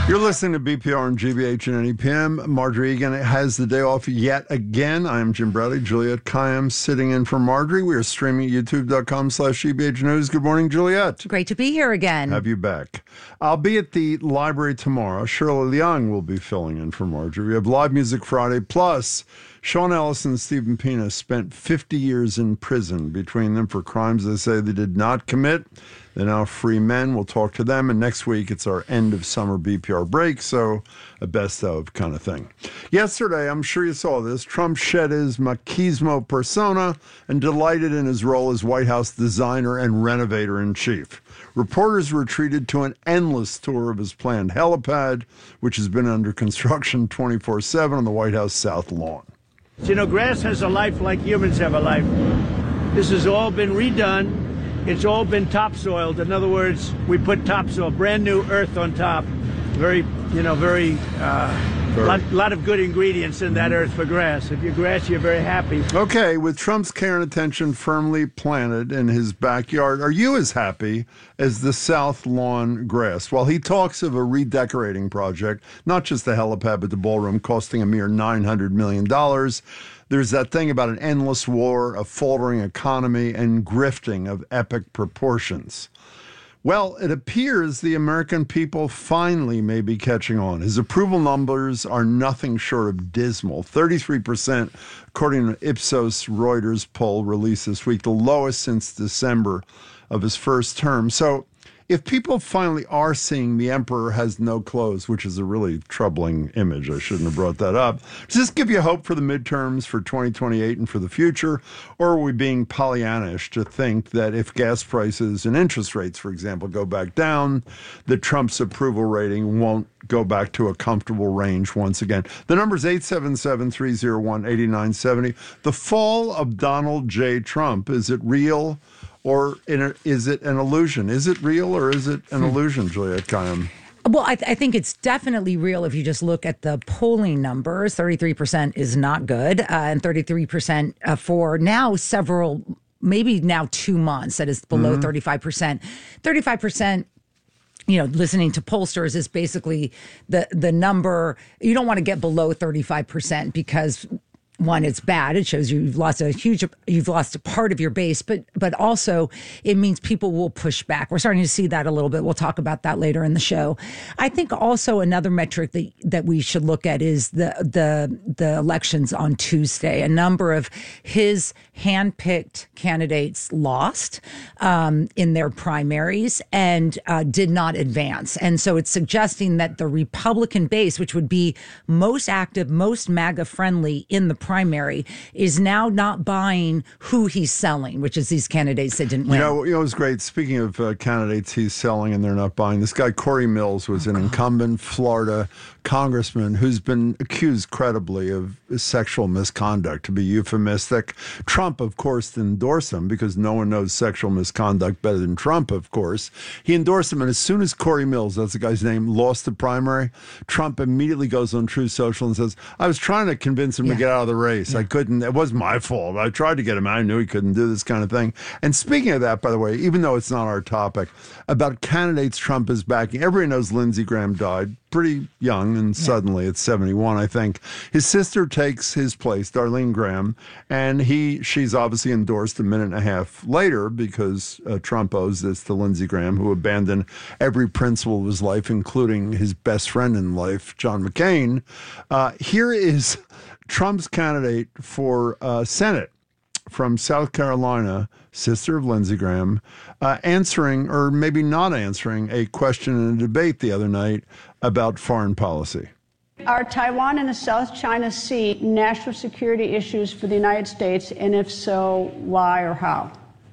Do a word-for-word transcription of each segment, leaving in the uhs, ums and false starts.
You're listening to B P R and G B H and N E P M. Margery Egan has the day off yet again. I am Jim Bradley. Juliette Kayyem sitting in for Margery. We are streaming at youtube.com slash GBH News. Good morning, Juliette. Great to be here again. Have you back. I'll be at the library tomorrow. Shirley Leung will be filling in for Margery. We have Live Music Friday. Plus, Sean Ellis and Stephen Pina spent fifty years in prison between them for crimes they say they did not commit. They're now free men. We'll talk to them. And next week, it's our end of summer B P R break, so a best of kind of thing. Yesterday, I'm sure you saw this, Trump shed his machismo persona and delighted in his role as White House designer and renovator-in-chief. Reporters were treated to an endless tour of his planned helipad, which has been under construction twenty-four seven on the White House South Lawn. You know, grass has a life like humans have a life. This has all been redone. It's all been topsoiled. In other words, we put topsoil, brand new earth on top. Very, you know, very, uh, lot, lot of good ingredients in that earth for grass. If you're grass, you're very happy. Okay, with Trump's care and attention firmly planted in his backyard, are you as happy as the South Lawn grass? While he talks of a redecorating project, not just the helipad, but the ballroom costing a mere nine hundred million dollars, there's that thing about an endless war, a faltering economy, and grifting of epic proportions. Well, it appears the American people finally may be catching on. His approval numbers are nothing short of dismal. thirty-three percent, according to Ipsos Reuters poll released this week, the lowest since December of his first term. So if people finally are seeing the emperor has no clothes, which is a really troubling image, I shouldn't have brought that up, does this give you hope for the midterms for twenty twenty-eight and for the future? Or are we being Pollyannish to think that if gas prices and interest rates, for example, go back down, that Trump's approval rating won't go back to a comfortable range once again? The number is eight seven seven, three oh one, eight nine seven oh. The fall of Donald J. Trump, is it real? Or is it an illusion? Is it real or is it an illusion, Juliette Kayyem? Well, I, th- I think it's definitely real if you just look at the polling numbers. thirty-three percent is not good, uh, and thirty-three percent uh, for now several, maybe now two months, that is below mm-hmm. thirty-five percent. thirty-five percent. You know, listening to pollsters is basically the the number. You don't want to get below thirty-five percent because, one, it's bad. It shows you've lost a huge, you've lost a part of your base, but but also it means people will push back. We're starting to see that a little bit. We'll talk about that later in the show. I think also another metric that that we should look at is the the the elections on Tuesday. A number of his handpicked candidates lost um, in their primaries and uh, did not advance, and so it's suggesting that the Republican base, which would be most active, most MAGA friendly in the primary, is now not buying who he's selling, which is these candidates that didn't win. You know, you know, it was great. Speaking of uh, candidates he's selling and they're not buying, this guy Corey Mills was oh, an God. incumbent Florida congressman who's been accused credibly of sexual misconduct, to be euphemistic. Trump, of course, endorsed him because no one knows sexual misconduct better than Trump, of course. He endorsed him, and as soon as Corey Mills, that's the guy's name, lost the primary, Trump immediately goes on Truth Social and says, I was trying to convince him yeah. to get out of the race. Yeah. I couldn't. It wasn't my fault. I tried to get him out. I knew he couldn't do this kind of thing. And speaking of that, by the way, even though it's not our topic, about candidates Trump is backing, everybody knows Lindsey Graham died pretty young, and suddenly yeah. at seventy-one, I think. His sister takes his place, Darlene Graham, and he she's obviously endorsed a minute and a half later because uh, Trump owes this to Lindsey Graham, who abandoned every principle of his life, including his best friend in life, John McCain. Uh, here is Trump's candidate for uh, Senate from South Carolina, sister of Lindsey Graham, uh, answering, or maybe not answering, a question in a debate the other night about foreign policy. Are Taiwan and the South China Sea national security issues for the United States, and if so, why or how?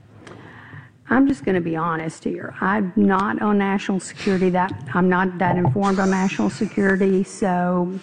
I'm just going to be honest here. I'm not on national security. That I'm not that informed on national security, so...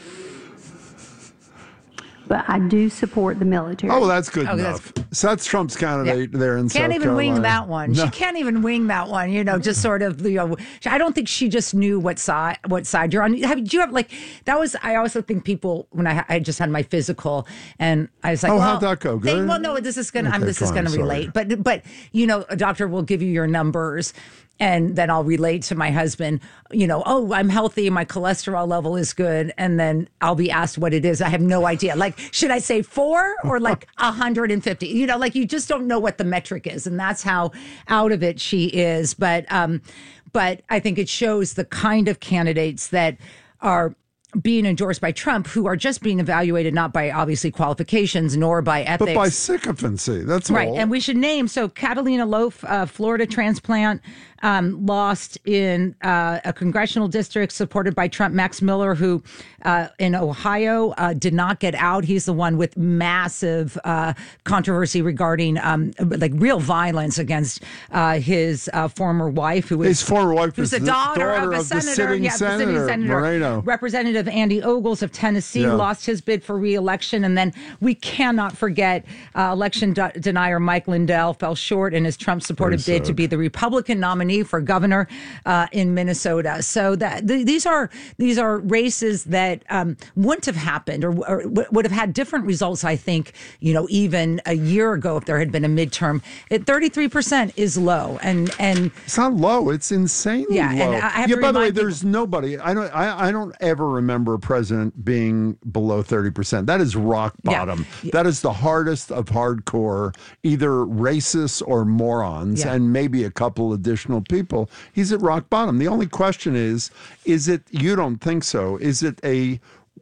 But I do support the military. Oh, well, that's good oh, enough. That's, so that's Trump's candidate yeah. there in South Carolina. Can't even wing that one. No. She can't even wing that one. You know, just sort of. You know, I don't think she just knew what side what side you're on. Have, do you have like that was? I also think people when I I just had my physical and I was like, oh, well, how'd that go? Good. They, well, no, this is gonna. Okay, I'm, this fine, is gonna sorry. relate. But but you know, a doctor will give you your numbers. and then I'll relate to my husband, you know, oh, I'm healthy, my cholesterol level is good, and then I'll be asked what it is. I have no idea. Like, should I say four or like one hundred fifty? You know, like you just don't know what the metric is, and that's how out of it she is. But um, but I think it shows the kind of candidates that are being endorsed by Trump, who are just being evaluated not by obviously qualifications nor by ethics, but by sycophancy. That's right. all. And we should name so Catalina Loaf, uh, Florida transplant, um, lost in uh, a congressional district supported by Trump. Max Miller, who uh, in Ohio uh, did not get out. He's the one with massive uh, controversy regarding um, like real violence against uh, his uh, former wife, who is his former wife who's is the the daughter, daughter of a of the senator, sitting yeah, the sitting senator, senator, Moreno. Representative Andy Ogles of Tennessee, Yeah. lost his bid for re-election, and then we cannot forget uh, election de- denier Mike Lindell fell short in his Trump-supported Very bid to sad. be the Republican nominee for governor uh, in Minnesota. So that th- these are these are races that um, wouldn't have happened or, or w- would have had different results. I think you know even a year ago if there had been a midterm. At thirty-three percent is low, and and It's not low. It's insanely Yeah, and low. I have yeah. to By the way, remind people- there's nobody. I don't. I, I don't ever remember a president being below thirty percent. That is rock Yeah. bottom. That is the hardest of hardcore, either racists or morons, Yeah. and maybe a couple additional people. He's at rock bottom. The only question is: is it? You don't think so? Is it a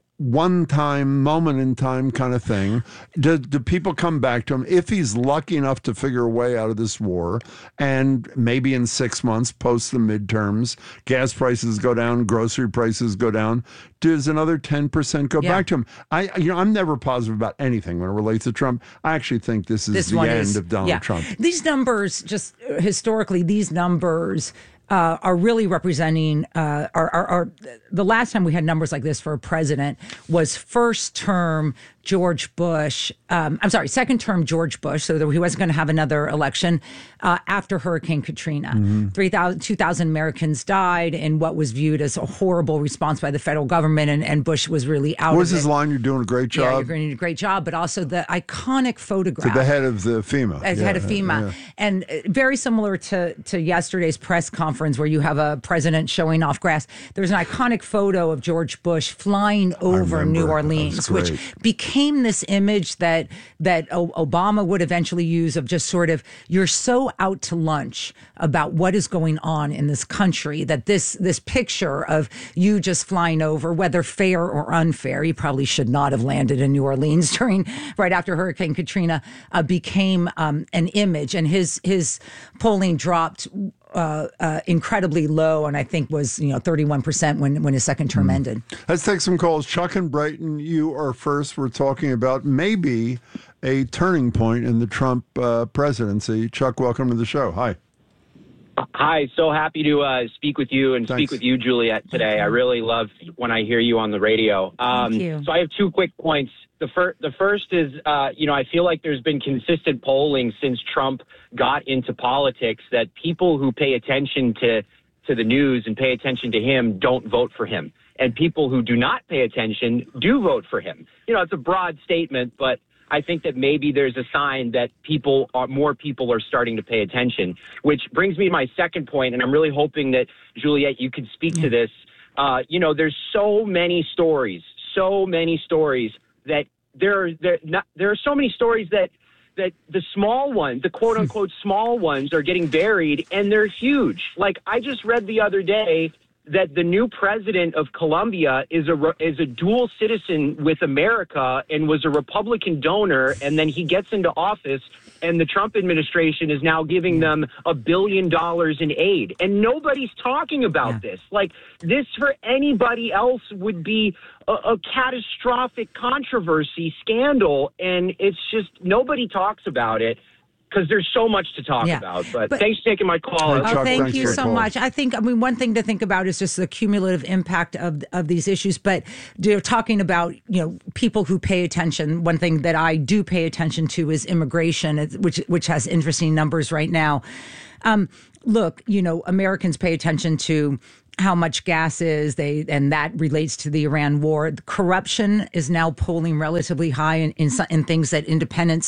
one time, moment in time kind of thing? Do, do people come back to him if he's lucky enough to figure a way out of this war, and maybe in six months post the midterms, gas prices go down, grocery prices go down? Does another ten percent go Yeah. back to him? I, you know, I'm never positive about anything when it relates to Trump. I actually think this is this the one end is of Donald yeah. Trump. These numbers, just uh, historically, these numbers uh, are really representing. Uh, are, are, are the last time we had numbers like this for a president was first term George Bush. Um, I'm sorry, second term George Bush. So that he wasn't going to have another election uh, after Hurricane Katrina. Mm-hmm. three thousand, two thousand Americans died in what was viewed as a horrible response by the federal government, and, and Bush was really out What was of his it. line? You're doing a great Yeah, job. you're doing a great job, but also the iconic photograph. To the head of the FEMA. As Yeah, head of FEMA. yeah. And uh, very similar to, to yesterday's press conference where you have a president showing off grass. There's an iconic photo of George Bush flying over remember. New That Orleans, was which great. became this image that that O- Obama would eventually use of just sort of, you're so out to lunch about what is going on in this country that this this picture of you just flying over, whether fair or unfair, he probably should not have landed in New Orleans during right after Hurricane Katrina, uh, became um, an image, and his his polling dropped uh, uh, incredibly low, and I think was you know thirty-one percent when when his second term ended. Let's take some calls. Chuck and Brighton, you are first. We're talking about maybe a turning point in the Trump uh, presidency. Chuck, welcome to the show. Hi. Hi, so happy to uh, speak with you and Thanks. speak with you, Juliet, today. I really love when I hear you on the radio. Um, Thank you. So I have two quick points. The, fir- the first is, uh, you know, I feel like there's been consistent polling since Trump got into politics that people who pay attention to, to the news and pay attention to him don't vote for him. And people who do not pay attention do vote for him. You know, it's a broad statement, but I think that maybe there's a sign that people are more people are starting to pay attention, which brings me to my second point. And I'm really hoping that, Juliet, you could speak to this. Uh, you know, there's so many stories, so many stories that there are, there, not, there are so many stories that that the small ones, the quote unquote small ones, are getting buried, and they're huge. Like I just read the other day that the new president of Colombia is a is a dual citizen with America and was a Republican donor, and then he gets into office, and the Trump administration is now giving them a billion dollars in aid, and nobody's talking about Yeah. this. Like this, for anybody else, would be a, a catastrophic controversy, scandal, and it's just nobody talks about it. Because there's so much to talk Yeah. about. But, But- thanks for taking my call. Hey, Oh, Chuck, thank thanks you for the so call. much. I think, I mean, one thing to think about is just the cumulative impact of of these issues. But you know, talking about you know people who pay attention, one thing that I do pay attention to is immigration, it's- which which has interesting numbers right now. Um, look, you know, Americans pay attention to how much gas is they, and that relates to the Iran war. Corruption is now polling relatively high in in, some- in things that independents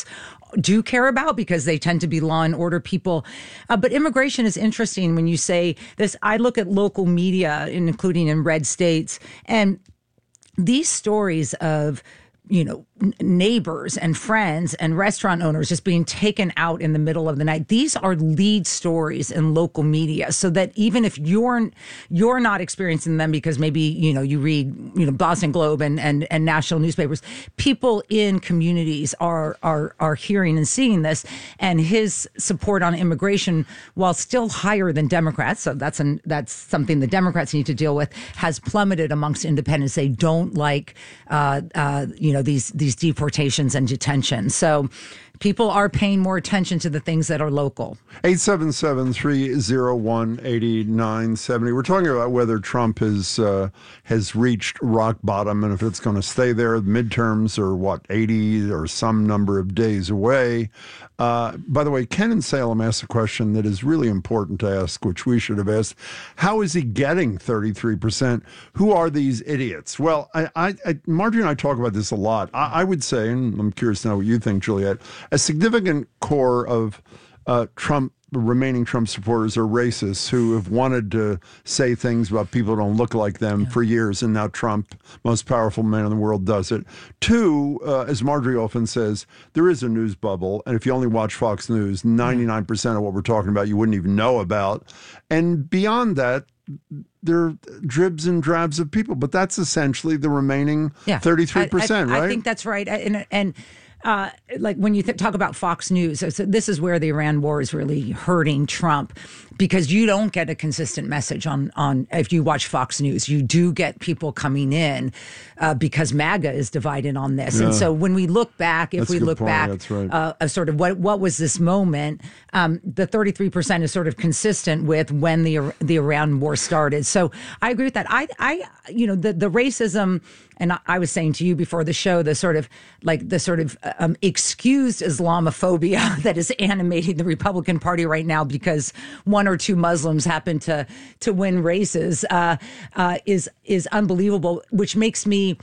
do care about because they tend to be law and order people. Uh, but immigration is interesting when you say this. I look at local media, including in red states, and these stories of, you know, n- neighbors and friends and restaurant owners just being taken out in the middle of the night. These are lead stories in local media, so that even if you're you're not experiencing them because maybe, you know, you read, you know, Boston Globe and and, and national newspapers, people in communities are are are hearing and seeing this. And his support on immigration, while still higher than Democrats, so that's an that's something the Democrats need to deal with, has plummeted amongst independents. They don't like, uh, uh, you know, these these deportations and detentions. So people are paying more attention to the things that are local. eight seven seven, three oh one, eight nine seven oh. We're talking about whether Trump has uh, has reached rock bottom and if it's going to stay there. Midterms are, what, eighty or some number of days away. Uh, by the way, Ken in Salem asked a question that is really important to ask, which we should have asked. How is he getting thirty-three percent? Who are these idiots? Well, I, I, I, Marjorie and I talk about this a lot. I, I would say, and I'm curious to know what you think, Juliet, a significant core of uh, Trump, remaining Trump supporters are racists who have wanted to say things about people who don't look like them yeah. for years, and now Trump, most powerful man in the world, does it. Two, uh, as Marjorie often says, there is a news bubble, and if you only watch Fox News, ninety-nine percent of what we're talking about you wouldn't even know about. And beyond that, there are dribs and drabs of people, but that's essentially the remaining yeah. thirty-three percent, I, I, right? I think that's right. And, and Uh, like when you th- talk about Fox News, so this is where the Iran war is really hurting Trump, because you don't get a consistent message on, on if you watch Fox News. You do get people coming in uh, because MAGA is divided on this. Yeah. And so when we look back, if That's we look point. back, That's right. uh, a sort of what what was this moment, um, the thirty-three percent is sort of consistent with when the the Iran war started. So I agree with that. I, I you know, the, the racism, and I was saying to you before the show, the sort of like the sort of um, excused Islamophobia that is animating the Republican Party right now because one or two Muslims happen to to win races uh, uh, is is unbelievable, which makes me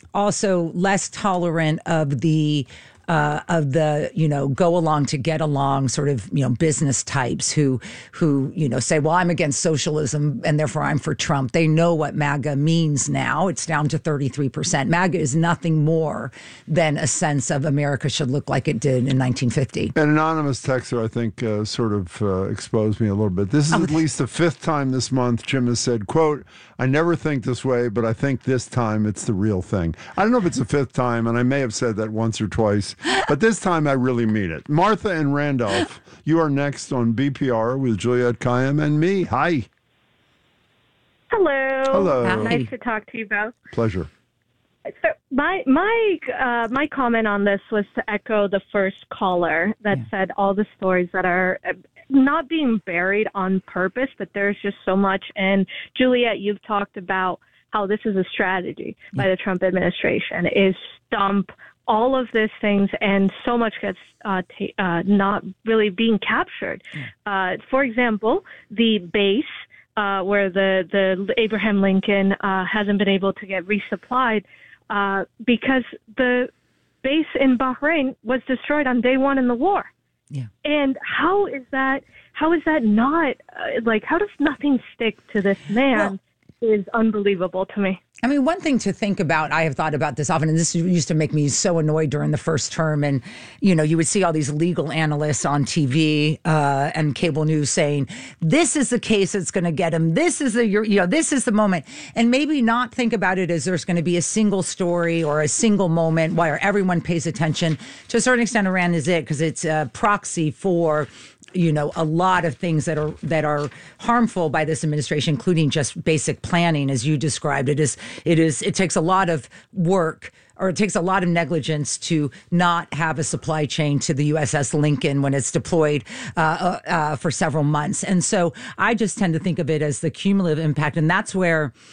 also less tolerant of the uh, of the, you know, go along to get along sort of, you know, business types who, who, you know, say, well, I'm against socialism and therefore I'm for Trump. They know what MAGA means now. It's down to thirty-three percent. MAGA is nothing more than a sense of America should look like it did in nineteen fifty. An anonymous texter, I think, uh, sort of uh, exposed me a little bit. This is oh, at least the fifth time this month Jim has said, quote, I never think this way, but I think this time it's the real thing. I don't know if it's the fifth time, and I may have said that once or twice, but this time I really mean it. Martha and Randolph, you are next on B P R with Juliet Kayyem and me. Hi. Hello. Hello. Hi. Nice to talk to you both. Pleasure. So my my uh, my comment on this was to echo the first caller that yeah. said all the stories that are not being buried on purpose, but there's just so much. And Juliet, you've talked about how this is a strategy yeah. by the Trump administration, is stump all of these things, and so much gets uh, t- uh, not really being captured. Yeah. Uh, for example, the base uh, where the, the Abraham Lincoln uh, hasn't been able to get resupplied uh, because the base in Bahrain was destroyed on day one in the war. Yeah. And how is that, how is that not, uh, like, how does nothing stick to this man well, is unbelievable to me. I mean, one thing to think about, I have thought about this often, and this used to make me so annoyed during the first term. And, you know, you would see all these legal analysts on T V uh, and cable news saying, this is the case that's going to get him. This is the, you know, this is the moment. And maybe not think about it as there's going to be a single story or a single moment where everyone pays attention. To a certain extent, Iran is it, because it's a proxy for, you know, a lot of things that are that are harmful by this administration, including just basic planning, as you described. It is, it is, it takes a lot of work, or it takes a lot of negligence to not have a supply chain to the U S S Lincoln when it's deployed uh, uh, for several months. And so I just tend to think of it as the cumulative impact, and that's where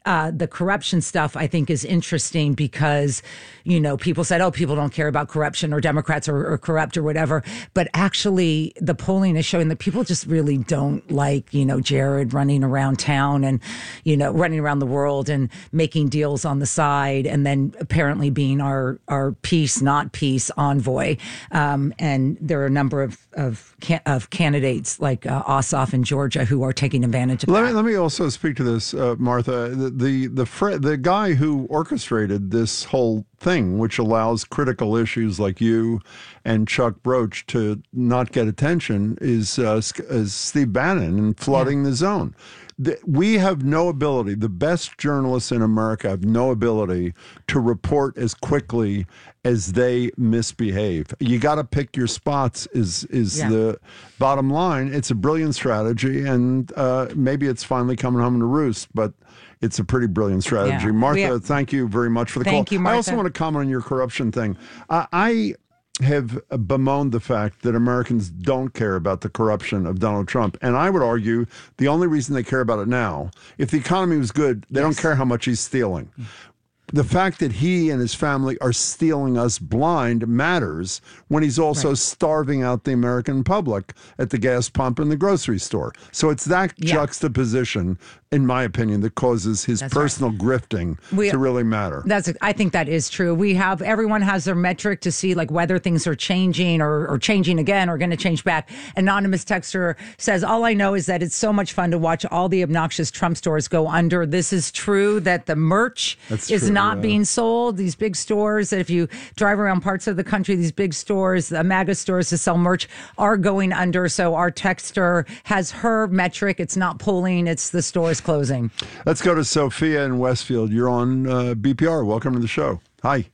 uh, the corruption stuff, I think, is interesting because, you know, people said, oh, people don't care about corruption or Democrats are, are corrupt or whatever. But actually, the polling is showing that people just really don't like, you know, Jared running around town and, you know, running around the world and making deals on the side and then apparently being our, our peace, not peace envoy. Um, and there are a number of, of, can, of candidates like uh, Ossoff in Georgia who are taking advantage of let that. Me, let me also speak to this, uh, Martha. The the the, fr- the guy who orchestrated this whole thing, which allows critical issues like you and Chuck Broach to not get attention, is, uh, is Steve Bannon and flooding yeah. the zone. The, we have no ability, the best journalists in America have no ability to report as quickly as they misbehave. You got to pick your spots is is yeah. the bottom line. It's a brilliant strategy, and uh, maybe it's finally coming home to roost, but it's a pretty brilliant strategy. Yeah. Martha, have, thank you very much for the thank call. You, Martha. I also want to comment on your corruption thing. I, I have bemoaned the fact that Americans don't care about the corruption of Donald Trump. And I would argue the only reason they care about it now, if the economy was good, they yes. don't care how much he's stealing. The fact that he and his family are stealing us blind matters when he's also right. starving out the American public at the gas pump and the grocery store. So it's that yeah. juxtaposition, in my opinion, that causes his that's personal right. grifting we, to really matter. That's I think that is true. We have everyone has their metric to see like whether things are changing or, or changing again or going to change back. Anonymous texter says, all I know is that it's so much fun to watch all the obnoxious Trump stores go under. This is true that the merch that's is true. not Yeah. being sold. These big stores that if you drive around parts of the country, these big stores, the MAGA stores to sell merch are going under. So our texter has her metric. It's not polling. It's the stores closing. Let's go to Sophia in Westfield. You're on uh, B P R. Welcome to the show. Hi.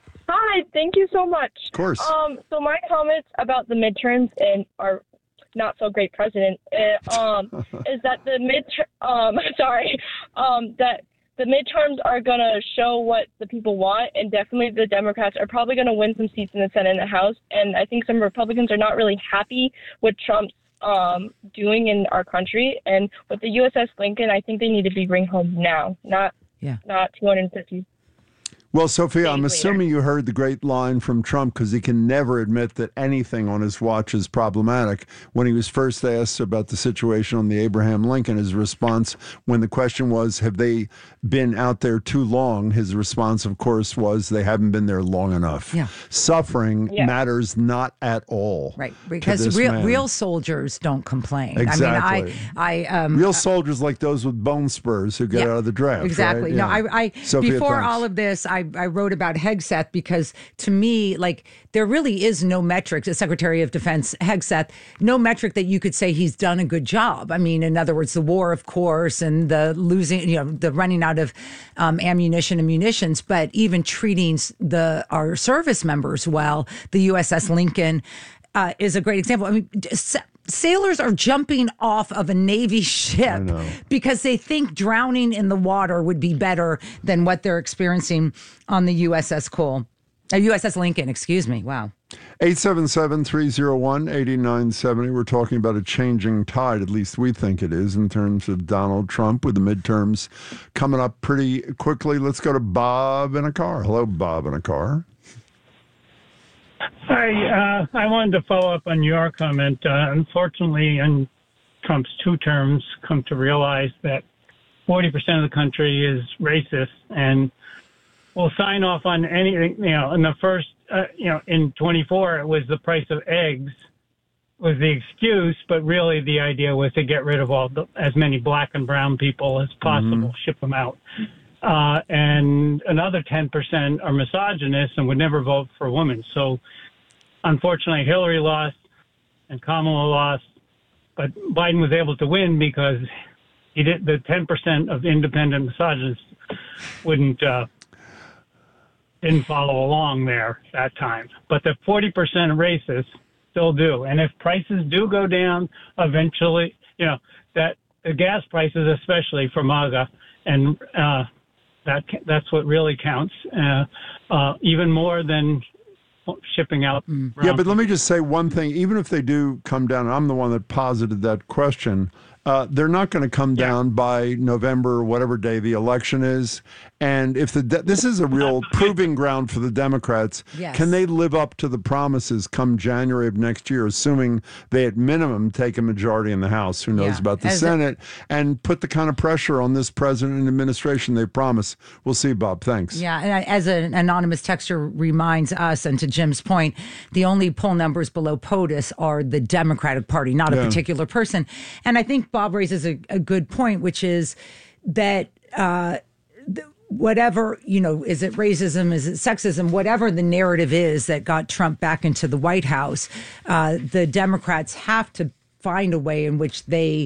Hi. Thank you so much. Of course. Um, so my comments about the midterms and our not so great president uh, um, is that the mid um, sorry um, that the midterms are going to show what the people want, and definitely the Democrats are probably going to win some seats in the Senate and the House. And I think some Republicans are not really happy with Trump's um, doing in our country. And with the U S S Lincoln, I think they need to be bring home now, not yeah. not two hundred fifty. Well, Sophia, I'm later. assuming you heard the great line from Trump because he can never admit that anything on his watch is problematic. When he was first asked about the situation on the Abraham Lincoln, his response when the question was, have they been out there too long? His response, of course, was they haven't been there long enough. Yeah. Suffering yeah. matters not at all. Right, because real, man. real soldiers don't complain. Exactly. I mean, I, I um, real soldiers like those with bone spurs who get yeah, out of the draft. Exactly. Right? No, yeah. I, I Sophia, before thanks. all of this, I, I wrote about Hegseth because to me, like, there really is no metric, the Secretary of Defense Hegseth, no metric that you could say he's done a good job. I mean, in other words, the war, of course, and the losing, you know, the running out of um, ammunition and munitions, but even treating the our service members well, the U S S Lincoln uh, is a great example. I mean, sailors are jumping off of a Navy ship because they think drowning in the water would be better than what they're experiencing on the U S S Cole. Uh, U S S Lincoln, excuse me. Wow. eight seven seven, three oh one, eight nine seven oh. We're talking about a changing tide, at least we think it is, in terms of Donald Trump with the midterms coming up pretty quickly. Let's go to Bob in a car. Hello, Bob in a car. Hi, uh, I wanted to follow up on your comment. Uh, unfortunately, in Trump's two terms, come to realize that forty percent of the country is racist, and will sign off on anything. You know, in the first, uh, you know, in twenty-four, it was the price of eggs was the excuse, but really the idea was to get rid of all the, as many black and brown people as possible, mm-hmm. ship them out. Uh, and another ten percent are misogynists and would never vote for women. So, unfortunately, Hillary lost and Kamala lost, but Biden was able to win because he did the ten percent of independent misogynists wouldn't uh, didn't follow along there that time. But the forty percent racists still do. And if prices do go down eventually, you know, that the gas prices, especially for MAGA, and uh, that that's what really counts, uh, uh, even more than shipping out. Yeah, but let me just say one thing. Even if they do come down, and I'm the one that posited that question, Uh, they're not going to come down by November, whatever day the election is. And if the de- this is a real proving ground for the Democrats, Yes. can they live up to the promises come January of next year, assuming they at minimum take a majority in the House? Who knows Yeah. about the As a- Senate? And put the kind of pressure on this president and administration they promise. We'll see, Bob. Thanks. Yeah, and I- as an anonymous texter reminds us, and to Jim's point, the only poll numbers below POTUS are the Democratic Party, not a Yeah. particular person. And I think Bob raises a, a good point, which is that uh, th- whatever, you know, is it racism, is it sexism, whatever the narrative is that got Trump back into the White House, uh, the Democrats have to find a way in which they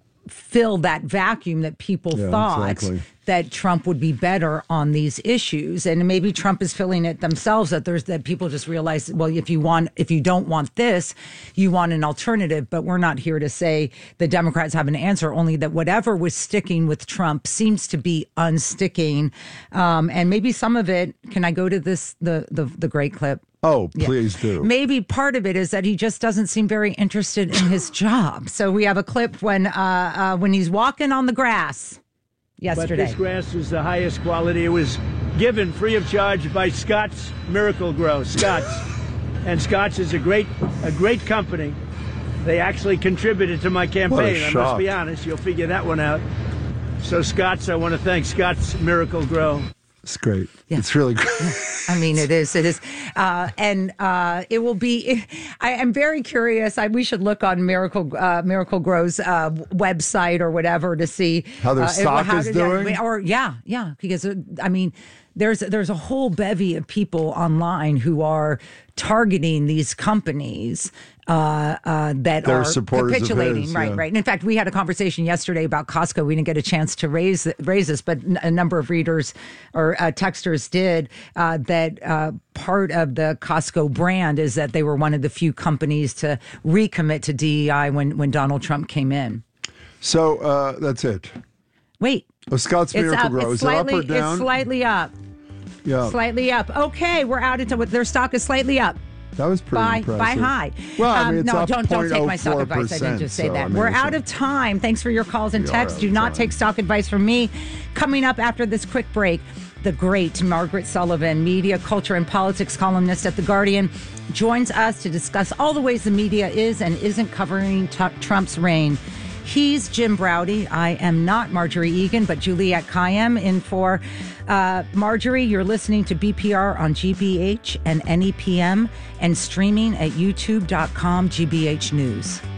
fill that vacuum that people Yeah, thought exactly. that Trump would be better on these issues. And maybe Trump is filling it themselves, that there's that people just realize, well, if you want, if you don't want this, you want an alternative. But we're not here to say the Democrats have an answer, only that whatever was sticking with Trump seems to be unsticking. Um, and maybe some of it, can I go to this, the, the, the great clip? Oh, please do. Maybe part of it is that he just doesn't seem very interested in his job. So we have a clip when uh, uh, when he's walking on the grass yesterday. But this grass was the highest quality. It was given free of charge by Scott's Miracle Grow. Scott's. And Scott's is a great a great company. They actually contributed to my campaign. I must be honest. You'll figure that one out. So Scott's, I want to thank Scott's Miracle Grow. It's great. Yeah. It's really great. I mean, it is. It is. Uh, and uh, it will be. I am very curious. I, we should look on Miracle uh, Miracle Grow's uh, website or whatever to see How their uh, stock how is did- doing? Or yeah, yeah. Because uh, I mean, there's there's a whole bevy of people online who are targeting these companies uh, uh, that They're are supporters of capitulating. his, right, yeah. right. And in fact, we had a conversation yesterday about Costco. We didn't get a chance to raise raise this, but a number of readers or uh, texters did. Uh, that uh, part of the Costco brand is that they were one of the few companies to recommit to D E I when when Donald Trump came in. So uh, that's it. Wait, Oh, Scott's it's Miracle up. Grow. It's Is it up slightly. or down? It's slightly up. yeah. Slightly up. Okay, we're out of time. Their stock is slightly up. That was pretty Buy, impressive. buy high. Well, I mean, it's no, up don't don't take my stock advice. I didn't just say so, that. I mean, We're it's out a- of time. Thanks for your calls and We are texts. out Do of not time. take stock advice from me. Coming up after this quick break, the great Margaret Sullivan, media, culture, and politics columnist at The Guardian, joins us to discuss all the ways the media is and isn't covering t- Trump's reign. He's Jim Browdy. I am not Marjorie Egan, but Juliette Kayyem in for uh, Marjorie. You're listening to B P R on G B H and N E P M and streaming at youtube dot com G B H News.